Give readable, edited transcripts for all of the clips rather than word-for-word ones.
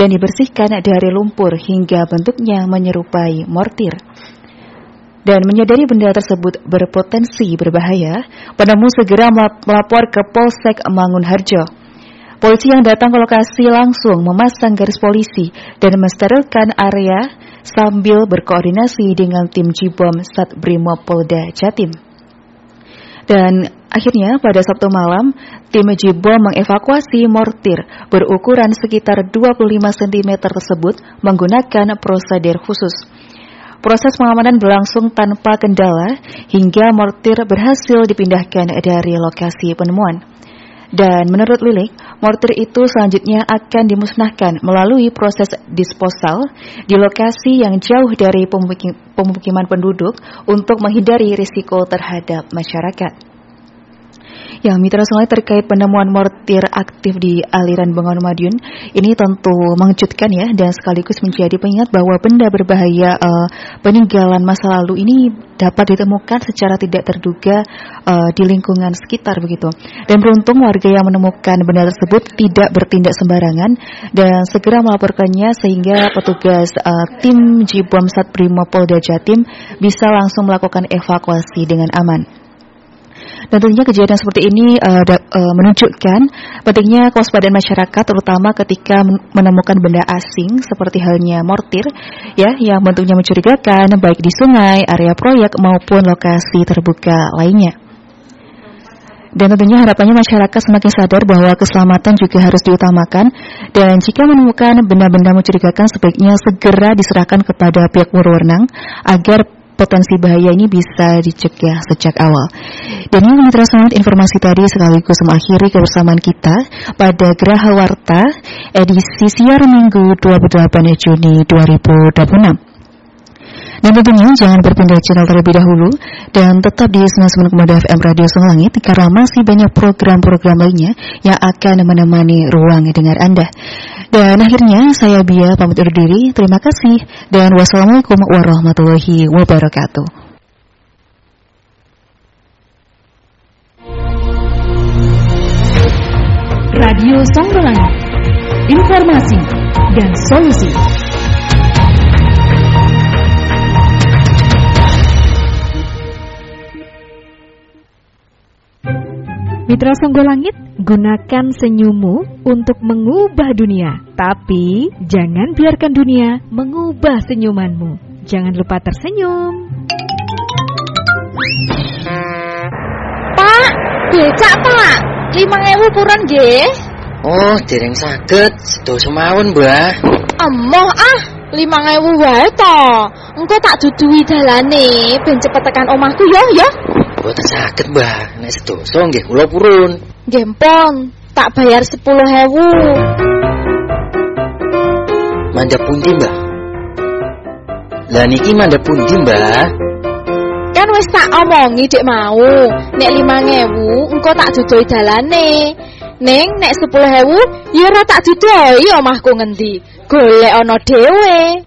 dan dibersihkan dari lumpur hingga bentuknya menyerupai mortir. Dan menyadari benda tersebut berpotensi berbahaya, penemu segera melapor ke Polsek Mangunharjo. Polisi yang datang ke lokasi langsung memasang garis polisi dan mensterilkan area sambil berkoordinasi dengan tim Jibom Satrimob-Polda Jatim. Dan akhirnya pada Sabtu malam, tim Jibom mengevakuasi mortir berukuran sekitar 25 cm tersebut menggunakan prosedur khusus. Proses pengamanan berlangsung tanpa kendala hingga mortir berhasil dipindahkan dari lokasi penemuan. Dan menurut Lilik, mortir itu selanjutnya akan dimusnahkan melalui proses disposal di lokasi yang jauh dari pemukiman penduduk untuk menghindari risiko terhadap masyarakat. Ya, Mitra Sungai, terkait penemuan mortir aktif di aliran Bengawan Madiun ini tentu mengejutkan ya, dan sekaligus menjadi pengingat bahwa benda berbahaya peninggalan masa lalu ini dapat ditemukan secara tidak terduga di lingkungan sekitar begitu. Dan beruntung warga yang menemukan benda tersebut tidak bertindak sembarangan dan segera melaporkannya sehingga petugas tim Jibom Satrimob-Polda Jatim bisa langsung melakukan evakuasi dengan aman. Dan tentunya kejadian seperti ini menunjukkan pentingnya kewaspadaan masyarakat, terutama ketika menemukan benda asing seperti halnya mortir ya, yang bentuknya mencurigakan baik di sungai, area proyek maupun lokasi terbuka lainnya. Dan tentunya harapannya masyarakat semakin sadar bahwa keselamatan juga harus diutamakan, dan jika menemukan benda-benda mencurigakan sebaiknya segera diserahkan kepada pihak berwenang agar potensi bahaya ini bisa dicegah sejak awal. Dan ini Mitra Sungai, informasi tadi sekaligus mengakhiri kebersamaan kita pada Geraha Warta edisi siar Minggu 28 Juni 2026. Dan tentunya jangan berpindah channel terlebih dahulu dan tetap di 99,2 FM Radio Songlangit karena masih banyak program-program lainnya yang akan menemani ruang dengar Anda. Dan akhirnya saya Bia pamit undur diri. Terima kasih dan wassalamualaikum warahmatullahi wabarakatuh. Radio Songlangit, informasi dan solusi. Mitra Songgolangit, gunakan senyummu untuk mengubah dunia. Tapi, jangan biarkan dunia mengubah senyumanmu. Jangan lupa tersenyum. Pak, becak Pak, 5.000 kurang nggih. Oh, dereng saged, sedoso mawon, Mbah. Emoh 5.000 wae to. Engko tak duduhi dalane ben cepet tekan omahku ya. Boten saged, Mbah. Nek sedoso nggih kula purun. Nggih, Pon. Tak bayar 10.000. Mandhap pundi, Mbah? Lah niki mandhap pundi, Mbah? Kan wis tak omongi dik mau, nek 5.000 engko tak duduhi dalane. Ning nek 10.000 ya ora tak duduhi omahku ngendi. Golek ana dhewe.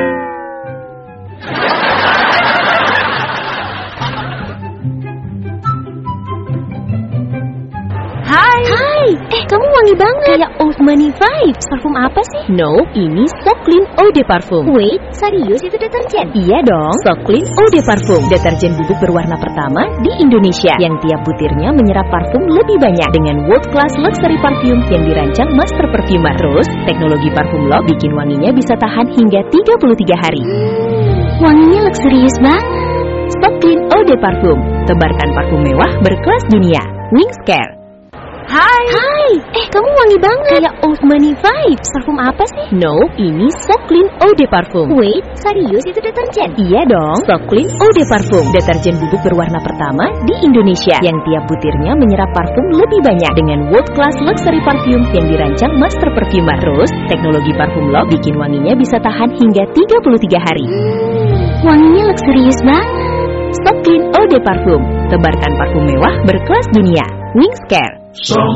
Hai, kamu wangi banget. Kayak Oud Money Vibes. Parfum apa sih? No, ini So Clean Eau de Parfum. Wait, serius itu deterjen? Iya dong, So Clean Eau de Parfum. Deterjen bubuk berwarna pertama di Indonesia yang tiap butirnya menyerap parfum lebih banyak dengan world class luxury parfum yang dirancang master perfumer. Terus, teknologi parfum lock bikin wanginya bisa tahan hingga 33 hari. Wanginya luxurious banget. So Clean Eau de Parfum. Tebarkan parfum mewah berkelas dunia. Wings Care. Hai, kamu wangi banget. Kayak Oud Money Vibes. Parfum apa sih? No, ini So Clean Eau de Parfum. Wait, serius itu deterjen? Iya dong, So Clean Eau de Parfum. Deterjen bubuk berwarna pertama di Indonesia yang tiap butirnya menyerap parfum lebih banyak dengan world class luxury parfum yang dirancang master perfumer. Terus, teknologi parfum lock bikin wanginya bisa tahan hingga 33 hari. Wanginya luxurious banget. So Clean Eau de Parfum. Tebarkan parfum mewah berkelas dunia. Wings Care. So